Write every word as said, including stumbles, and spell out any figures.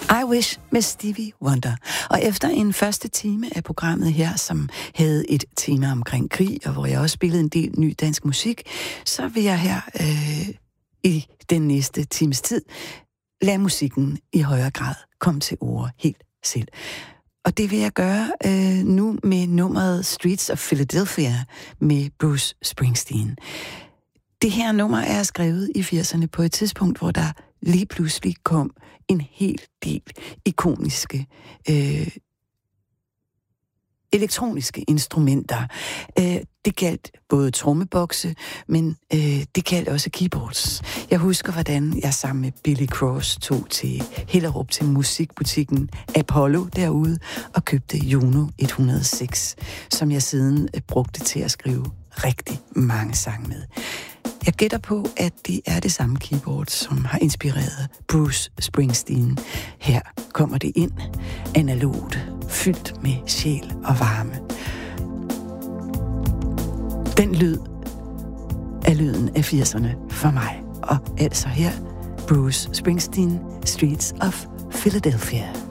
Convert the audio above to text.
I Wish med Stevie Wonder. Og efter en første time af programmet her, som havde et tema omkring krig, og hvor jeg også spillede en del ny dansk musik, så vil jeg her øh, i den næste times tid lade musikken i højere grad komme til ord helt selv. Og det vil jeg gøre øh, nu med nummeret Streets of Philadelphia med Bruce Springsteen. Det her nummer er skrevet i firserne på et tidspunkt, hvor der lige pludselig kom en hel del ikoniske øh, elektroniske instrumenter. Øh, det galt både trommebokse, men øh, det galt også keyboards. Jeg husker, hvordan jeg sammen med Billy Cross tog til Hellerup til musikbutikken Apollo derude og købte Juno et hundrede og seks, som jeg siden øh, brugte til at skrive rigtig mange sange med. Jeg gætter på, at det er det samme keyboard, som har inspireret Bruce Springsteen. Her kommer det ind, analogt, fyldt med sjæl og varme. Den lyd er lyden af firserne for mig. Og altså her, Bruce Springsteen, Streets of Philadelphia.